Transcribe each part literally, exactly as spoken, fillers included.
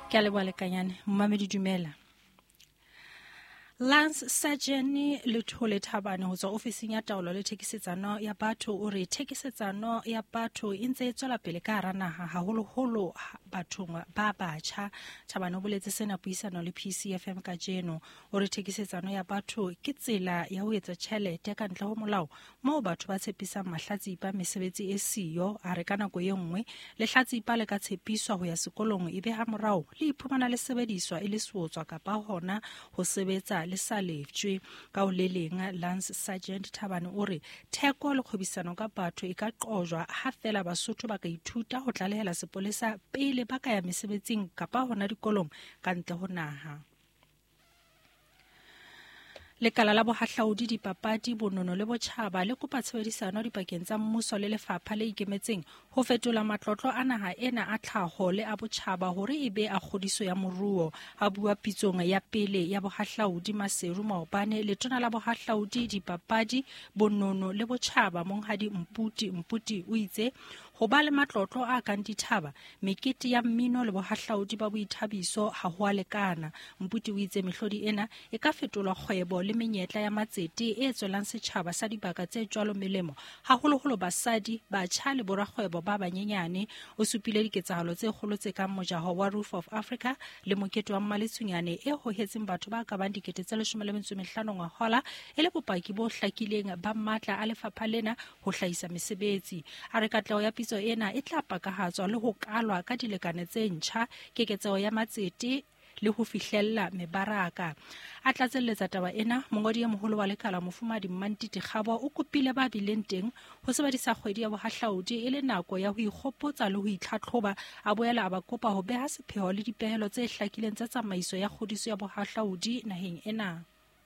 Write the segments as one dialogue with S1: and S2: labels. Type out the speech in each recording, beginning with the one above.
S1: Ke a leboha lekanyane mmamedi dumela. Lance Sajeni Lethole Thabane ho tswa ofising ya taolo le thekisetsano ya batho o re thekisetsano ya batho e ntse e tswela pele ka hara naha haholoholo bathong ba batjha. Thabane o boletse sena puisano le P C F M ka jeno o re thekisetsano ya batho ke tsela ya ho etsa tjhelete ka ntle ho molao moo batho ba tshepisang mahlatsipa mesebetsi e siyo a re ka nako e nngwe lehlatsipa le ka tshepiswa ho ya sekolong ebe ha morao le iphumana le sebediswa e le seotswa kapa hona ho sebetsa le sa leftswe ka ho le leng. Lance Sergeant Thabane o re theko le kgwebisano ka batho e ka qojwa ha fela Basotho ba ka ithuta ho tlalehela sepolesa pele ba ka ya mesebetsing kapa hona dikolong ka ntle ho naha. Lekala la bohahlaudi dipapadi bonono le botjhaba le kopa tshebedisano dipakeng tsa mmuso le lefapha le ikemetseng ho fetola matlotlo a naha ena a tlhaho le a botjhaba hore ebe a kgodiso ya moruo. A bua pitsong ya pele ya bohahlaudi Maseru Maopane letona la bohahlaudi dipapadi bonono le botjhaba Monghadi Mputi Mputi o itse ho ba le matlotlo a kang dithaba mekete ya mmino le bohahlaudi ba boithabiso ha ho a lekana. Mputi o itse mehlodi ena e ka fetolwa kgwebo le menyetla ya matsete e tswelang setjhaba sa dibaka tse jwalo melemo haholoholo basadi batjha le borakgwebo ba banyenyane. O supile diketsahalo tse kgolo tse kang mojaho wa Roof of Africa le mokete wa Mmaletsunyane e hohetseng batho ba ka bang dikete tse leshome le metso e mehlano ngwahola e le bopaki bo hlakileng ba matla a lefapha lena ho hlahisa mesebetsi. A re katleho ya pitso ena e tla pakahatswa le ho kalwa ka dilekane tse ntjha keketseho ya matsete le ho fihlella mebaraka. A tlatselletsa taba ena mongodi e moholo wa lekala Mofumahadi Mantiti Kgabo o kopile ba bileng teng ho sebedisa kgwedi ya bohahlaudi e le nako ya ho ikgopotsa le ho itlhatlhoba. A boela a ba kopa ho beha sepheo le dipehelo tse hlakileng tsa tsamaiso ya kgodiso ya bohahlaudi naheng ena.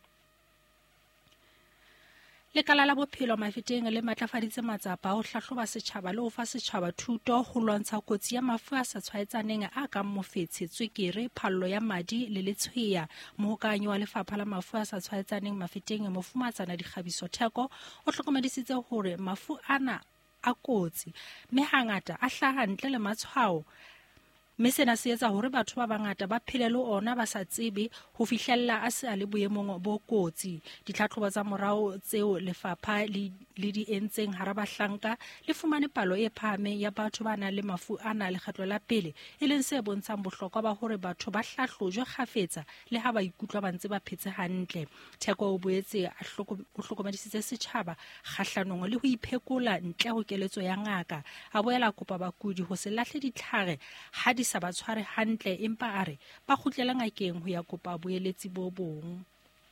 S1: Lekala la bophelo mafeteng le matlafaditse matsapa ho hlahloba setjhaba le ho fa setjhaba thuto ho lwantsha kotsi ya mafu a sa tshwaetsaneng a kang mofetshe, tswekere, phallo ya madi le letshweya. Mohokahanyi wa lefapha la mafu a sa tshwaetsaneng mafeteng Mofumatsana Dikgabiso Theko o hlokomedisitse hore mafu ana a kotsi mme hangata a hlaha ntle le matshwao. Mme sena se etsa hore batho ba bangata ba phele le ona ba sa tsebe ho fihlella a se a le boemong bo kotsi. Ditlhatlhobo tsa morao tseo lefapha le le di entseng hara bahlanka le fumane palo e phahameng ya batho ba nang le mafu ana lekgetlo la pele e leng se bontshang bohlokwa ba hore batho ba hlahlojwe kgafetsa le ha ba ikutlwa ba ntse ba phetse hantle. Theko o boetse a hlokomedisitse setjhaba kgahlanong le ho iphekola ntle ho keletso ya ngaka. A boela kopa bakudi ho se lahle ditlhare ha di sa ba tshware hantle empa a re ba kgutlela ngakeng ho ya kopa boeletsi bo bong.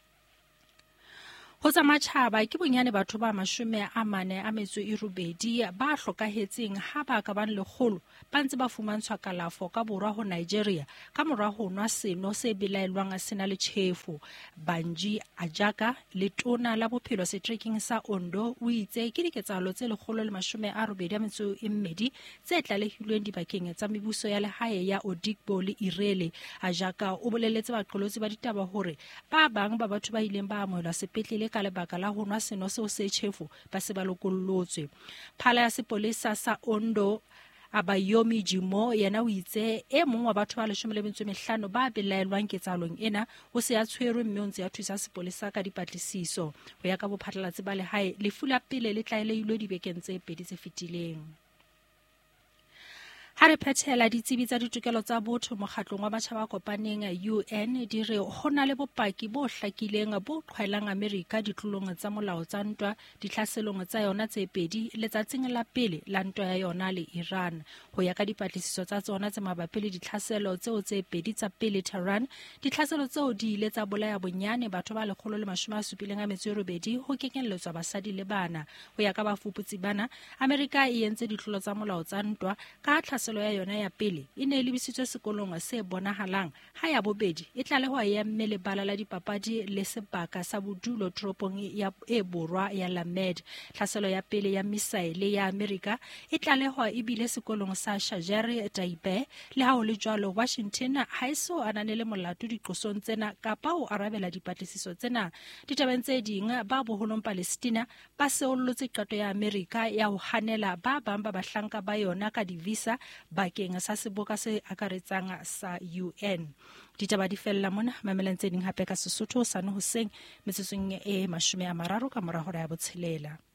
S1: Ho tsa matjhaba ke bonyane batho ba mashome a mane a metso e robedi ba hlokahetseng ha ba ka bang lekgolo ba ntse ba fumantshwa kalafo ka borwa ho Nigeria ka mora ho nwa seno se belaelwang a sena le tjhefu. Banji Ajaka letona la bophelo setrekeng sa Ondo o itse ke diketsahalo tse lekgolo le mashome a robedi a metso e mmedi tse tlalehilweng dibakeng tsa mebuso ya lehae ya Odigbo le Irele. Ajaka o boleletse baqolotsi ba ditaba hore ba bang ba batho ba ileng ba amohelwa sepetlele ka lebaka la ho nwa seno seo se tjhefu ba se ba lokollotswe. Phala ya sepolesa sa Ondo Abayomi Jimo yena o itse e mong wa batho ba leshome le metso e mehlano ba belaelwang ketsahalong ena o se a tshwerwe mme o ntse a thusa sepolesa ka dipatlisiso. Ho ya ka bophatlalatsi ba lehae lefu la pele le tlaelehilwe dibekeng tse pedi tse fetileng. Ha re phethela ditsebi tsa ditokelo tsa botho mokgatlong wa batjha ba kopaneng U N di re ho na le bopaki bo hlakileng bo qhwaelang Amerika ditlolong tsa molao tsa ntwa dihlaselong tsa yona tse pedi letsatsing la pele la ntwa ya yona le Iran. Ho ya ka dipatlisiso tsa tsona tse mabapi le ditlhaselo tseo tse pedi tsa pele Tehran, ditlhaselo tseo di ile tsa bolaya bonyane batho ba lekgolo le mashome a supileng a metso e robedi ho kenyelletswa basadi le bana. Ho ya ka bafuputsi bana, Amerika e entse ditlolo tsa molao tsa ntwa ka tlhaselo ya yona ya pele e ne e lebisitswe sekolong se bonahalang ha ya bobedi e tlalehwa ya mme lebala la dipapadi le sebaka sa bodulo toropong ya e borwa ya Lamed. Tlhaselo ya pele ya misaele ya Amerika e tlalehwa ebile sekolong sa Shajari Taibe le ha ho le jwalo Washington ha eso ananele molato diqosong tsena kapa o arabela dipatlisiso tsena. Ditabeng tse ding ba boholong Palestina ba seollotse qeto ya Amerika ya ho hanela ba bang ba bahlanka ba yona ka divisa bakeng sa seboka se akaretsang sa U N. Ditaba di fella mona mameleng tse ding hape ka Sesotho sane hoseng metsotsong e mashome a mararo ka mora hora ya botshelela.